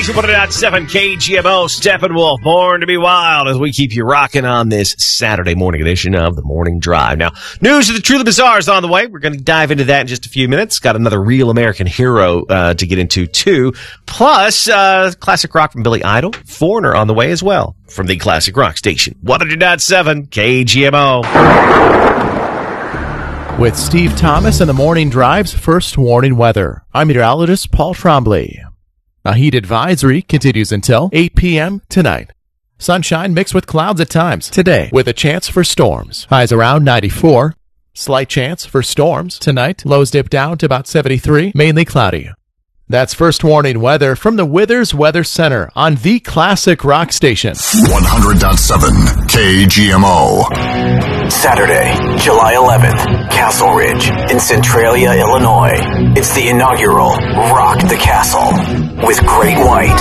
100.7 KGMO, Steppenwolf, Born to be Wild, as we keep you rocking on this Saturday morning edition of the Morning Drive. Now, news of the Truly Bizarre is on the way. We're going to dive into that in just a few minutes. Got another real American hero to get into, too. Plus, classic rock from Billy Idol, Foreigner on the way as well, from the Classic Rock Station. 100.7 KGMO. With Steve Thomas and the Morning Drive's first warning weather, I'm meteorologist Paul Trombley. A heat advisory continues until 8 p.m. tonight. Sunshine mixed with clouds at times today, with a chance for storms. Highs around 94. Slight chance for storms tonight. Lows dip down to about 73, mainly cloudy. That's first warning weather from the Withers Weather Center on the Classic Rock Station. 100.7 KGMO. Saturday, July 11th, Castle Ridge in Centralia, Illinois. It's the inaugural Rock the Castle with Great White.